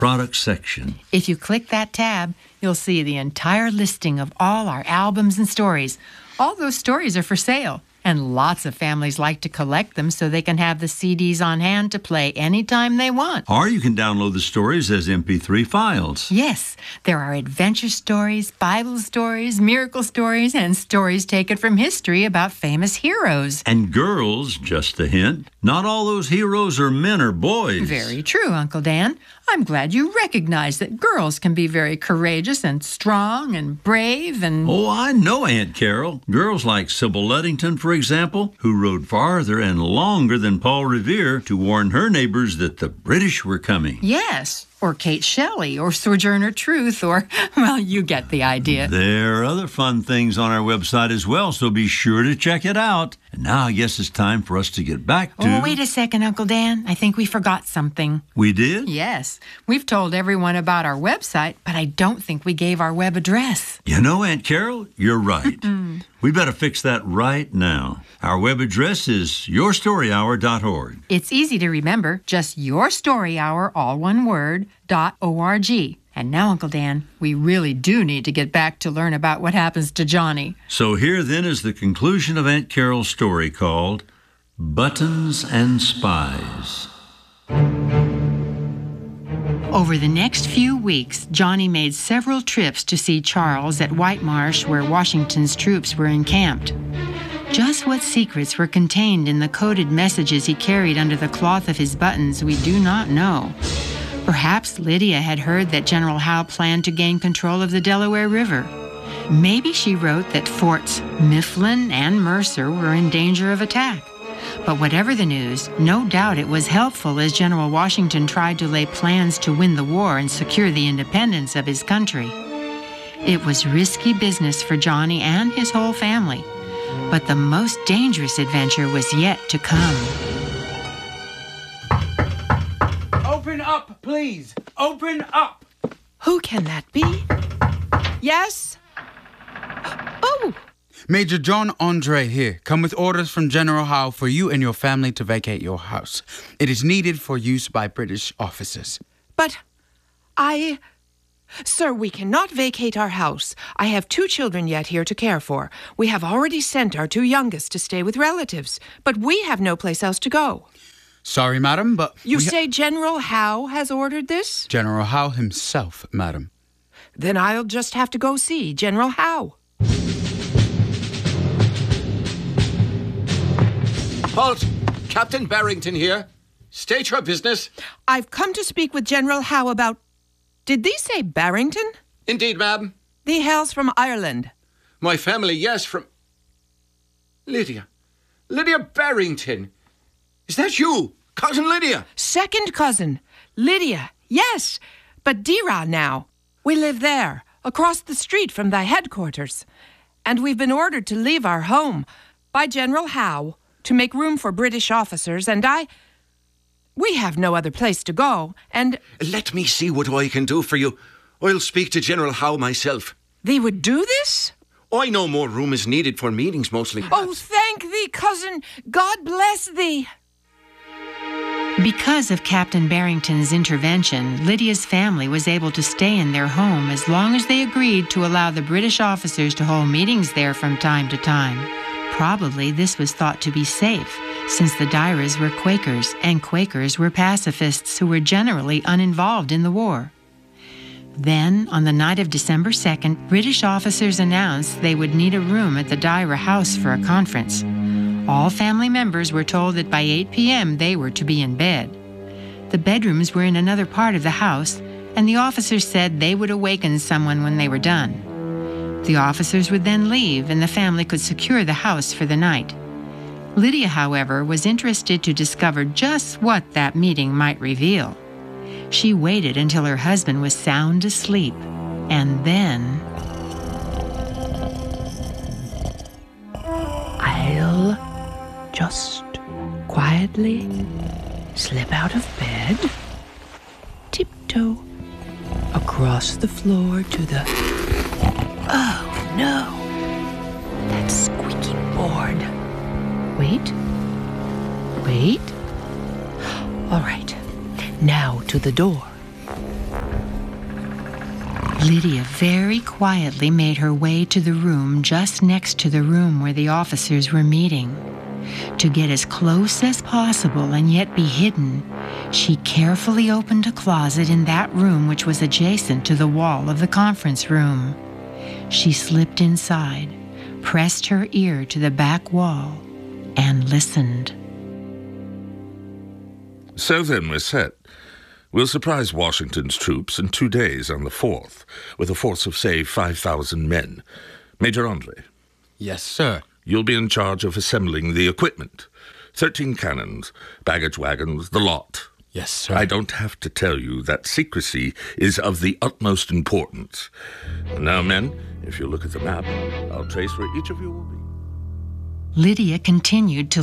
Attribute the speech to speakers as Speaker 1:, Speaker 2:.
Speaker 1: Products section.
Speaker 2: If you click that tab, you'll see the entire listing of all our albums and stories. All those stories are for sale, and lots of families like to collect them so they can have the CDs on hand to play anytime they want.
Speaker 1: Or you can download the stories as MP3 files.
Speaker 2: Yes, there are adventure stories, Bible stories, miracle stories, and stories taken from history about famous heroes.
Speaker 1: And girls, just a hint, not all those heroes are men or boys.
Speaker 2: Very true, Uncle Dan. I'm glad you recognize that girls can be very courageous and strong and brave and...
Speaker 1: Oh, I know, Aunt Carol. Girls like Sybil Ludington, for example, who rode farther and longer than Paul Revere to warn her neighbors that the British were coming.
Speaker 2: Yes, or Kate Shelley, or Sojourner Truth, or, well, you get the idea.
Speaker 1: There are other fun things on our website as well, so be sure to check it out. And now I guess it's time for us to get back to...
Speaker 2: Oh, wait a second, Uncle Dan. I think we forgot something.
Speaker 1: We did?
Speaker 2: Yes. We've told everyone about our website, but I don't think we gave our web address.
Speaker 1: You know, Aunt Carol, you're right. We better fix that right now. Our web address is yourstoryhour.org.
Speaker 2: It's easy to remember. Just yourstoryhour, all one word, .org. And now, Uncle Dan, we really do need to get back to learn about what happens to Johnny.
Speaker 1: So here then is the conclusion of Aunt Carol's story called Buttons and Spies.
Speaker 2: Over the next few weeks, Johnny made several trips to see Charles at White Marsh, where Washington's troops were encamped. Just what secrets were contained in the coded messages he carried under the cloth of his buttons, we do not know. Perhaps Lydia had heard that General Howe planned to gain control of the Delaware River. Maybe she wrote that Forts Mifflin and Mercer were in danger of attack. But whatever the news, no doubt it was helpful as General Washington tried to lay plans to win the war and secure the independence of his country. It was risky business for Johnny and his whole family, but the most dangerous adventure was yet to come.
Speaker 3: Open up, please! Open up!
Speaker 4: Who can that be? Yes? Oh!
Speaker 3: Major John Andre here. Come with orders from General Howe for you and your family to vacate your house. It is needed for use by British officers.
Speaker 4: But Sir, we cannot vacate our house. I have 2 children yet here to care for. We have already sent our 2 youngest to stay with relatives, but we have no place else to go.
Speaker 3: Sorry, madam, but...
Speaker 4: You say General Howe has ordered this?
Speaker 3: General Howe himself, madam.
Speaker 4: Then I'll just have to go see General Howe.
Speaker 5: Halt! Captain Barrington here. State your business.
Speaker 4: I've come to speak with General Howe about... Did thee say Barrington?
Speaker 5: Indeed, ma'am.
Speaker 4: Thee hails from Ireland.
Speaker 5: My family, yes, from... Lydia. Lydia Barrington. Is that you? Cousin Lydia?
Speaker 4: Second cousin. Lydia, yes. But Dira now. We live there, across the street from thy headquarters. And we've been ordered to leave our home by General Howe to make room for British officers, and we have no other place to go, and...
Speaker 5: Let me see what I can do for you. I'll speak to General Howe myself.
Speaker 4: Thee would do this?
Speaker 5: I know more room is needed for meetings mostly.
Speaker 4: Oh, thank thee, cousin. God bless thee.
Speaker 2: Because of Captain Barrington's intervention, Lydia's family was able to stay in their home as long as they agreed to allow the British officers to hold meetings there from time to time. Probably this was thought to be safe, since the Dyras were Quakers, and Quakers were pacifists who were generally uninvolved in the war. Then, on the night of December 2nd, British officers announced they would need a room at the Dyra house for a conference. All family members were told that by 8 p.m. they were to be in bed. The bedrooms were in another part of the house, and the officers said they would awaken someone when they were done. The officers would then leave, and the family could secure the house for the night. Lydia, however, was interested to discover just what that meeting might reveal. She waited until her husband was sound asleep, and then...
Speaker 4: I'll just quietly slip out of bed, tiptoe across the floor to the... Oh, no. That squeaky board. Wait. All right. Now to the door.
Speaker 2: Lydia very quietly made her way to the room just next to the room where the officers were meeting. To get as close as possible and yet be hidden, she carefully opened a closet in that room which was adjacent to the wall of the conference room. She slipped inside, pressed her ear to the back wall, and listened.
Speaker 6: So then we're set. We'll surprise Washington's troops in 2 days on the 4th, with a force of, say, 5,000 men. Major Andre.
Speaker 3: Yes, sir.
Speaker 6: You'll be in charge of assembling the equipment. 13 cannons, baggage wagons, the lot.
Speaker 3: Yes, sir.
Speaker 6: I don't have to tell you that secrecy is of the utmost importance. Now, men, if you look at the map, I'll trace where each of you will be.
Speaker 2: Lydia continued to